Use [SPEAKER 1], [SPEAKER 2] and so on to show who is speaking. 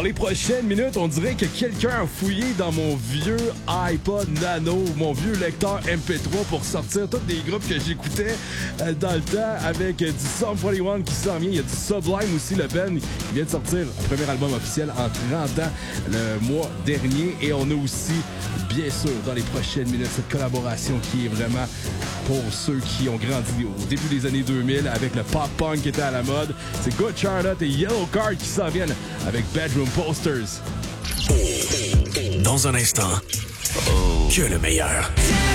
[SPEAKER 1] les prochaines minutes, on dirait que quelqu'un a fouillé dans mon vieux iPod Nano, mon vieux lecteur MP3 pour sortir tous des groupes que j'écoutais dans le temps avec du Sum 41 qui s'en vient. Il y a du Sublime aussi, le band qui vient de sortir un premier album officiel en 30 ans le mois dernier. Et on a aussi, bien sûr, dans les prochaines minutes, cette collaboration qui est vraiment pour ceux qui ont grandi au début des années 2000 avec le pop-punk qui était à la mode. C'est Good Charlotte et Yellow Card qui s'en viennent avec Bedroom Posters.
[SPEAKER 2] Dans un instant, que le meilleur.